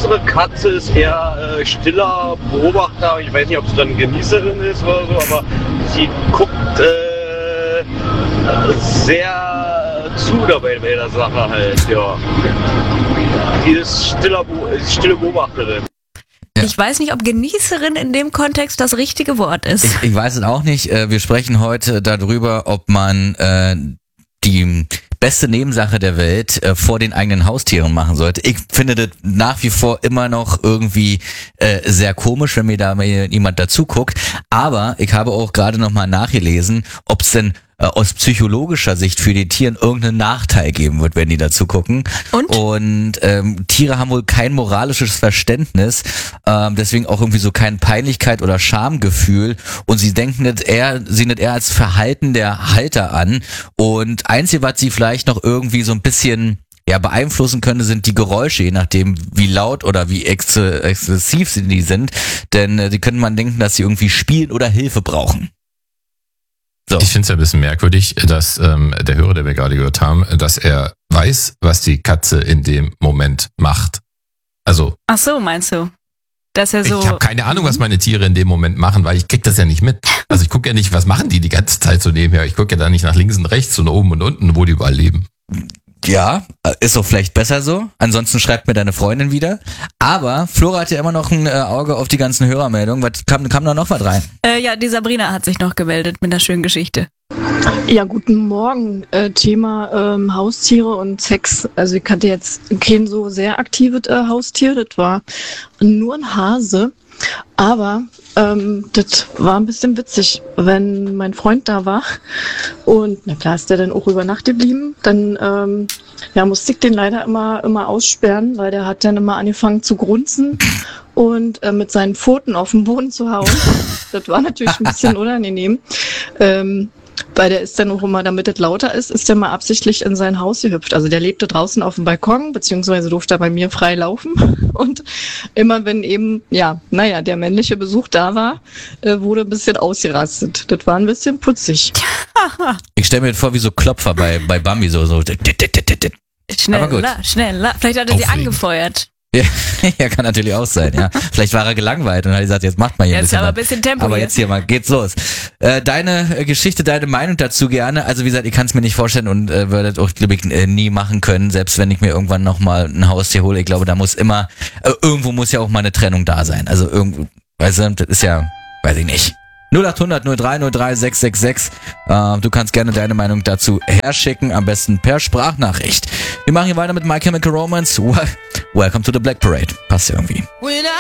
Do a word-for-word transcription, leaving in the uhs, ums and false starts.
unsere Katze ist eher äh, stiller Beobachter. Ich weiß nicht, ob sie dann Genießerin ist oder so, aber sie guckt äh, sehr zu dabei bei der Sache halt, ja. Die ist stiller, stille Beobachterin. Ja. Ich weiß nicht, ob Genießerin in dem Kontext das richtige Wort ist. Ich, ich weiß es auch nicht. Wir sprechen heute darüber, ob man äh, die beste Nebensache der Welt äh, vor den eigenen Haustieren machen sollte. Ich finde das nach wie vor immer noch irgendwie äh, sehr komisch, wenn mir da mal jemand dazu guckt. Aber ich habe auch gerade nochmal nachgelesen, ob es denn äh, aus psychologischer Sicht für die Tiere irgendeinen Nachteil geben wird, wenn die dazu gucken. Und? Und ähm, Tiere haben wohl kein moralisches Verständnis, ähm, deswegen auch irgendwie so kein Peinlichkeit oder Schamgefühl. Und sie denken das eher, sehen das eher als Verhalten der Halter an. Und einzige, was sie vielleicht noch irgendwie so ein bisschen ja beeinflussen könnte, sind die Geräusche, je nachdem wie laut oder wie ex- exzessiv sie die sind. Denn äh, die könnte man denken, dass sie irgendwie spielen oder Hilfe brauchen. So. Ich finde es ja ein bisschen merkwürdig, dass ähm, der Hörer, der wir gerade gehört haben, dass er weiß, was die Katze in dem Moment macht. Also. Ach so, meinst du? Dass er so. Ich habe keine Ahnung, was meine Tiere in dem Moment machen, weil ich krieg das ja nicht mit. Also ich gucke ja nicht, was machen die die ganze Zeit so nebenher. Ich gucke ja da nicht nach links und rechts und oben und unten, wo die überall leben. Ja, ist auch vielleicht besser so. Ansonsten schreibt mir deine Freundin wieder. Aber Flora hat ja immer noch ein äh, Auge auf die ganzen Hörermeldungen. Was kam, kam da noch was rein? Äh, ja, die Sabrina hat sich noch gemeldet mit einer schönen Geschichte. Ja, guten Morgen. Äh, Thema ähm, Haustiere und Sex. Also ich hatte jetzt kein so sehr aktives äh, Haustier. Das war nur ein Hase. Aber ähm, das war ein bisschen witzig, wenn mein Freund da war und na klar ist der dann auch über Nacht geblieben, dann ähm, ja, musste ich den leider immer immer aussperren, weil der hat dann immer angefangen zu grunzen und äh, mit seinen Pfoten auf den Boden zu hauen. Das war natürlich ein bisschen unangenehm. Ähm, Weil der ist dann auch immer, damit es lauter ist, ist der mal absichtlich in sein Haus gehüpft. Also der lebte draußen auf dem Balkon, beziehungsweise durfte er bei mir frei laufen. Und immer wenn eben, ja, naja, der männliche Besuch da war, äh, wurde ein bisschen ausgerastet. Das war ein bisschen putzig. Ich stelle mir das vor wie so Klopfer bei, bei Bambi, so, so. Schneller, schneller. Vielleicht hat er sie angefeuert. Ja, ja, kann natürlich auch sein, ja. Vielleicht war er gelangweilt und hat gesagt, jetzt macht mal hier jetzt ein bisschen. aber ein bisschen Tempo. Aber hier. jetzt hier mal, geht's los. Äh, deine äh, Geschichte, deine Meinung dazu gerne. Also wie gesagt, ich kann es mir nicht vorstellen und äh, würde das auch, glaube ich, äh, nie machen können, selbst wenn ich mir irgendwann nochmal ein Haustier hole. Ich glaube, da muss immer, äh, irgendwo muss ja auch mal eine Trennung da sein. Also irgendwo, weißt du, das ist ja, weiß ich nicht. null acht hundert null drei null drei sechs sechs sechs. Äh, du kannst gerne deine Meinung dazu herschicken, am besten per Sprachnachricht. Wir machen hier weiter mit My Chemical Romance. Welcome to the Black Parade. Passt ja irgendwie.